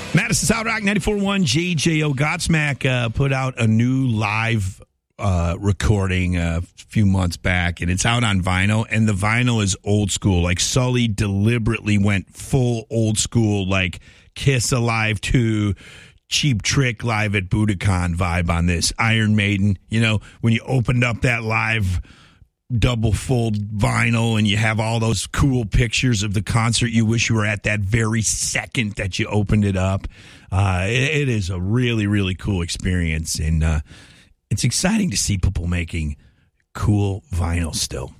Madison South Rock 94.1 JJO. Godsmack put out a new live recording a few months back, and it's out on vinyl, and the vinyl is old school. Like, Sully deliberately went full old school, like Kiss Alive 2, Cheap Trick live at Budokan vibe on this. Iron Maiden, you know, when you opened up that live double fold vinyl and you have all those cool pictures of the concert, you wish you were at that very second that you opened it up. It is a really, really cool experience, and it's exciting to see people making cool vinyl still.